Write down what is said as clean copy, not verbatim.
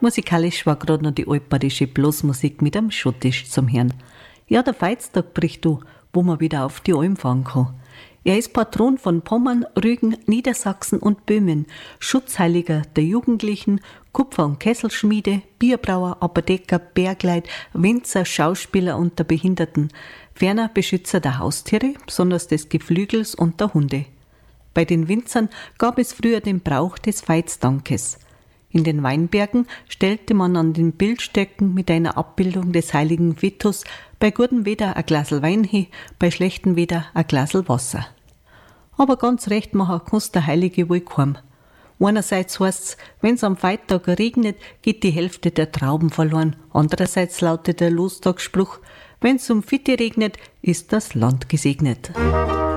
Musikalisch war gerade noch die altbadische Blasmusik mit am Schottisch zum Hören. Ja, der Veitstag bricht an, wo man wieder auf die Alm fahren kann. Er ist Patron von Pommern, Rügen, Niedersachsen und Böhmen, Schutzheiliger der Jugendlichen, Kupfer- und Kesselschmiede, Bierbrauer, Apotheker, Bergleit, Winzer, Schauspieler und der Behinderten, ferner Beschützer der Haustiere, besonders des Geflügels und der Hunde. Bei den Winzern gab es früher den Brauch des Veitsdankes. In den Weinbergen stellte man an den Bildstöcken mit einer Abbildung des heiligen Vitus bei gutem Wetter ein Glasl Wein hin, bei schlechtem Wetter ein Glasl Wasser. Aber ganz recht machen kann's der Heilige wohl kaum. Einerseits heisst's, wenn's am Veittag regnet, geht die Hälfte der Trauben verloren. Andererseits lautet der Lostagsspruch, wenn's um Fitte regnet, ist das Land gesegnet.